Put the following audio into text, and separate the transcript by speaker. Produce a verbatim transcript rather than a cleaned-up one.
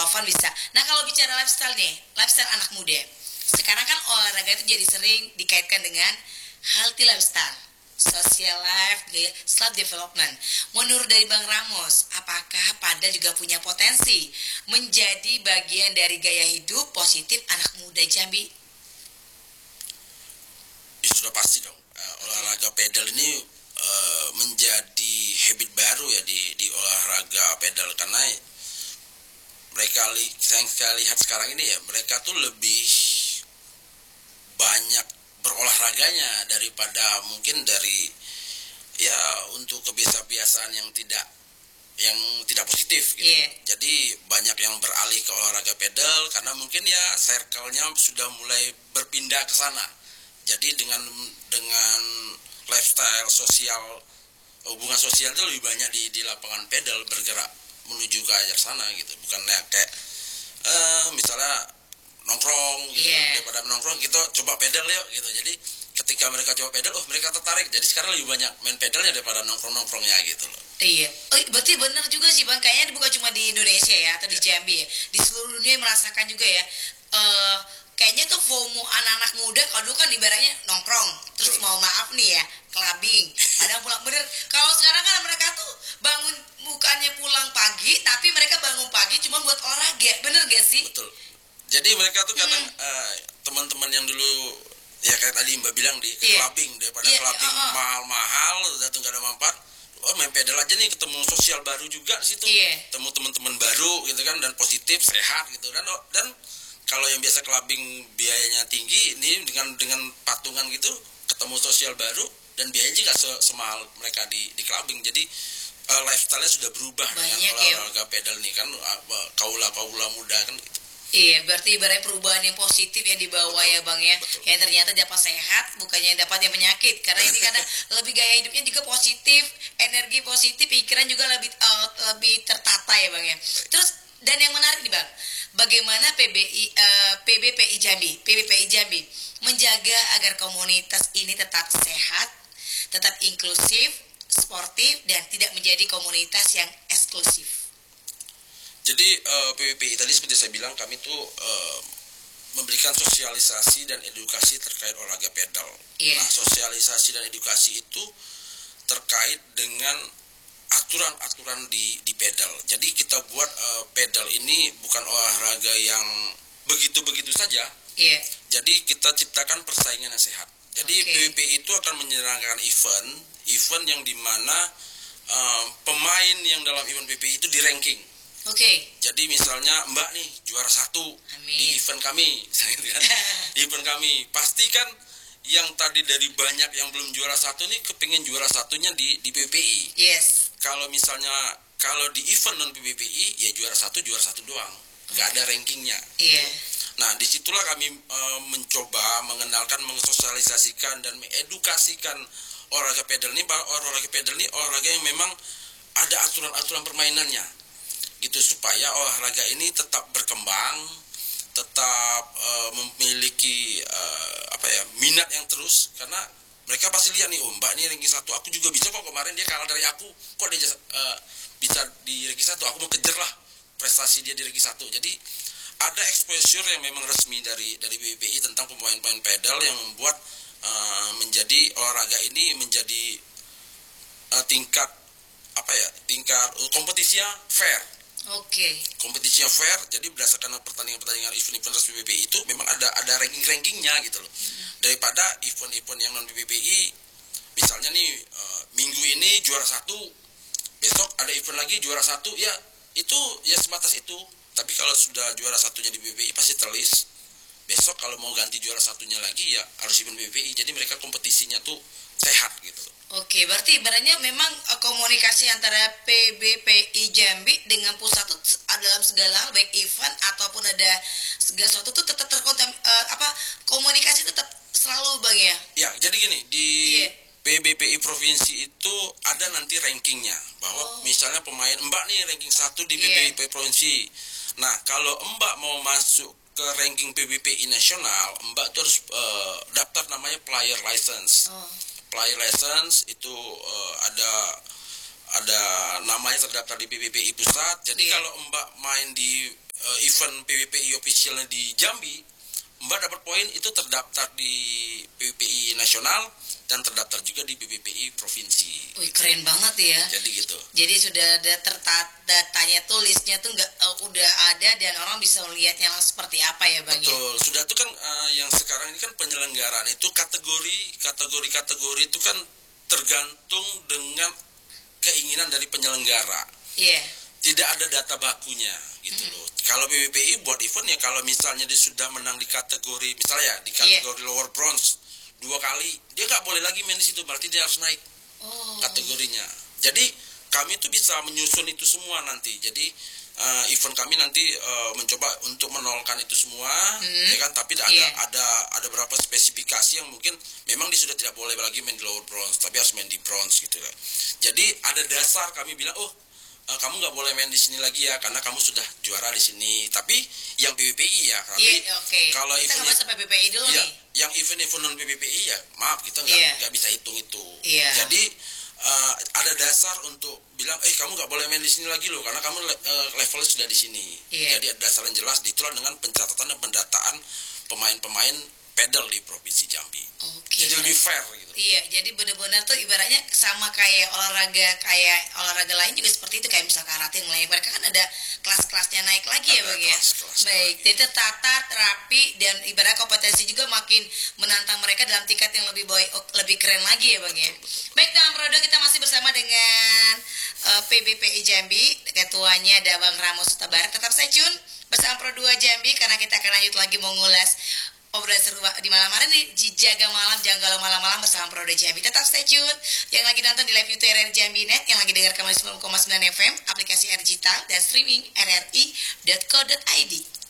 Speaker 1: for fun bisa. Nah kalau bicara lifestyle nih, lifestyle anak muda, sekarang kan olahraga itu jadi sering dikaitkan dengan healthy lifestyle, social life, self development. Menurut dari Bang Ramos, apakah padel juga punya potensi menjadi bagian dari gaya hidup positif anak muda Jambi?
Speaker 2: Ya, sudah pasti dong. Uh, olahraga pedal ini uh, menjadi habit baru ya di di olahraga pedal, karena mereka yang saya lihat sekarang ini ya, mereka tuh lebih banyak berolahraganya daripada mungkin dari ya untuk kebiasaan-kebiasaan yang tidak yang tidak positif gitu.
Speaker 1: Yeah.
Speaker 2: Jadi banyak yang beralih ke olahraga pedal karena mungkin ya circle-nya sudah mulai berpindah ke sana. Jadi dengan dengan lifestyle sosial, hubungan sosial itu lebih banyak di di lapangan pedal, bergerak menuju ke arah sana gitu. Bukan kayak uh, misalnya nongkrong gitu,
Speaker 1: yeah.
Speaker 2: daripada nongkrong kita coba pedal yuk gitu. Jadi ketika mereka coba pedal, oh mereka tertarik. Jadi sekarang lebih banyak main pedalnya daripada nongkrong-nongkrongnya gitu loh.
Speaker 1: Iya, oh, berarti benar juga sih Bang. Kayaknya bukan cuma di Indonesia ya atau di Jambi ya, di seluruh dunia merasakan juga ya. Uh, kayaknya tuh FOMO anak-anak muda kalau dulu kan ibaratnya nongkrong, terus mau maaf nih ya, clubbing, kadang pulang bener. Kalau sekarang kan mereka tuh bangun bukannya pulang pagi, tapi mereka bangun pagi cuma buat olahraga, bener gak sih?
Speaker 2: Betul. Jadi mereka tuh kadang
Speaker 1: hmm.
Speaker 2: uh, teman-teman yang dulu ya kayak tadi Mbak bilang di
Speaker 1: yeah.
Speaker 2: clubbing, daripada
Speaker 1: yeah.
Speaker 2: clubbing
Speaker 1: uh-uh.
Speaker 2: mahal-mahal datang gak ada manfaat, oh main pedal aja nih, ketemu sosial baru juga di situ,
Speaker 1: yeah.
Speaker 2: ketemu teman-teman baru gitu kan, dan positif, sehat gitu. Dan dan kalau yang biasa clubbing biayanya tinggi, ini dengan dengan patungan gitu ketemu sosial baru dan biayanya juga semahal mereka di di clubbing. Jadi uh, lifestyle-nya sudah berubah
Speaker 1: banyak
Speaker 2: dengan olahraga
Speaker 1: ya.
Speaker 2: pedal nih kan, uh, kaula-kaula muda kan gitu.
Speaker 1: Iya, berarti ibaratnya perubahan yang positif yang dibawa betul, ya Bang ya.
Speaker 2: Betul.
Speaker 1: Yang ternyata dapat sehat, bukannya dapat yang penyakit. Karena ini karena lebih gaya hidupnya juga positif, energi positif, pikiran juga lebih uh, lebih tertata ya Bang ya. Terus dan yang menarik nih Bang, bagaimana P B I uh, P B P I Jambi, P B P I Jambi menjaga agar komunitas ini tetap sehat, tetap inklusif, sportif, dan tidak menjadi komunitas yang eksklusif.
Speaker 2: Jadi uh, P B P I tadi seperti saya bilang, kami tuh uh, memberikan sosialisasi dan edukasi terkait olahraga pedal.
Speaker 1: Yeah.
Speaker 2: Nah, sosialisasi dan edukasi itu terkait dengan aturan-aturan di di pedal. Jadi kita buat uh, pedal ini bukan olahraga yang begitu-begitu saja.
Speaker 1: Yeah.
Speaker 2: Jadi kita ciptakan persaingan yang sehat. Jadi okay. P B P I itu akan menyelenggarakan event, event yang dimana uh, pemain yang dalam event P B P I itu di ranking.
Speaker 1: Oke. Okay.
Speaker 2: Jadi misalnya Mbak nih juara satu
Speaker 1: Amin.
Speaker 2: di event kami, di event kami, pastikan yang tadi dari banyak yang belum juara satu nih kepingin juara satunya di di P B P I.
Speaker 1: Yes.
Speaker 2: Kalau misalnya kalau di event non P B P I ya juara satu juara satu doang, nggak ada rankingnya.
Speaker 1: Iya. Yeah.
Speaker 2: Nah disitulah kami e, mencoba mengenalkan, mensosialisasikan dan mengedukasikan olahraga pedal ini, bahwa olahraga pedal ini olahraga yang memang ada aturan-aturan permainannya. Gitu supaya olahraga ini tetap berkembang, tetap uh, memiliki uh, apa ya minat yang terus, karena mereka pasti lihat nih, oh Mbak ini ranking satu, aku juga bisa kok, kemarin dia kalah dari aku, kok dia uh, bisa di ranking satu, aku mau kejar lah prestasi dia di ranking satu. Jadi ada exposure yang memang resmi dari dari P B P I tentang pemain-pemain pedal yang membuat uh, menjadi olahraga ini menjadi uh, tingkat apa ya tingkat uh, kompetisinya fair.
Speaker 1: Oke. Okay.
Speaker 2: Kompetisinya fair, jadi berdasarkan pertandingan-pertandingan event-event resmi P B P I itu memang ada ada ranking-rankingnya gitu loh. Hmm. Daripada event-event yang non P B P I, misalnya nih uh, minggu ini juara satu, besok ada event lagi juara satu, ya itu ya sebatas itu. Tapi kalau sudah juara satunya di P B P I pasti terlist. Besok kalau mau ganti juara satunya lagi ya harus event P B P I. Jadi mereka kompetisinya tuh sehat gitu loh.
Speaker 1: Oke, berarti ibaratnya memang uh, komunikasi antara P B P I Jambi dengan pusat itu dalam segala hal, baik event ataupun ada segala sesuatu tuh tetap terkontam uh, apa komunikasi tetap selalu Bang ya.
Speaker 2: Ya, jadi gini, di yeah. P B P I provinsi itu ada nanti rankingnya, bahwa oh. misalnya pemain Mbak nih ranking satu di P B P I yeah. provinsi. Nah, kalau Mbak mau masuk ke ranking P B P I nasional, Mbak tuh harus uh, daftar namanya player license. Oh. Player license itu uh, ada ada namanya terdaftar di P B P I pusat. Jadi yeah. kalau Mbak main di uh, event P W P I officialnya di Jambi, Mbak dapat poin itu terdaftar di P W P I nasional dan terdaftar juga di P W P I provinsi.
Speaker 1: Wih, keren banget ya.
Speaker 2: Jadi gitu.
Speaker 1: Jadi sudah ada tertat datanya tuh listnya tuh nggak uh, udah ada dan orang bisa melihatnya seperti apa ya Bang.
Speaker 2: Betul. Ya? Sudah tuh kan uh, yang sekarang ini kan penyelenggaraan itu kategori kategori kategori itu kan tergantung dengan keinginan dari penyelenggara.
Speaker 1: Iya. Yeah.
Speaker 2: Tidak ada data bakunya gitu mm-hmm. loh. Kalau P W P I buat event ya kalau misalnya dia sudah menang di kategori misalnya ya di kategori yeah. lower bronze dua kali, dia nggak boleh lagi main di situ, berarti dia harus naik oh. kategorinya. Jadi kami tuh bisa menyusun itu semua nanti. Jadi uh, event kami nanti uh, mencoba untuk menolkan itu semua, hmm. ya kan? Tapi ada yeah. ada ada beberapa spesifikasi yang mungkin memang dia sudah tidak boleh lagi main di lower bronze, tapi harus main di bronze gitu ya. Jadi ada dasar kami bilang, oh uh, kamu nggak boleh main di sini lagi ya, karena kamu sudah juara di sini. Tapi yang P W P I ya, tapi
Speaker 1: yeah, okay.
Speaker 2: kalau
Speaker 1: kita nggak bahas P W P I dulu
Speaker 2: ya,
Speaker 1: nih.
Speaker 2: Yang event-event non P W P I ya, maaf kita nggak
Speaker 1: yeah.
Speaker 2: nggak bisa hitung itu.
Speaker 1: Yeah.
Speaker 2: Jadi uh, ada dasar untuk bilang, eh kamu nggak boleh main di sini lagi loh, karena kamu le uh, levelnya sudah di sini. Yeah. Jadi ada dasar yang jelas, itulah dengan pencatatan dan pendataan pemain-pemain pedal di Provinsi Jambi.
Speaker 1: Okay.
Speaker 2: Jadi lebih fair gitu.
Speaker 1: Iya, jadi benar-benar tuh ibaratnya sama kayak olahraga kayak olahraga lain juga seperti itu, kayak misalnya karate yang lain. Mereka kan ada kelas-kelasnya naik lagi ada ya Bang ya. Baik, jadi tata, terapi dan ibarat kompetensi juga makin menantang mereka dalam tingkat yang lebih baik, lebih keren lagi ya Bang ya. Baik, dalam Prodo kita masih bersama dengan uh, P B P I Jambi, ketuanya ada Bang Ramos Utabarat. Tetap stay tune bersama Pro dua Jambi karena kita akan lanjut lagi mengulas obrolan seru di malam hari ini di Jaga Malam, Janggalo Malam-Malam bersama Pro dua Jambi. Tetap stay tune. Yang lagi nonton di live YouTube R R Jambi Net, yang lagi dengar kembali sembilan koma sembilan F M, aplikasi R Digital dan streaming r r i dot co dot i d.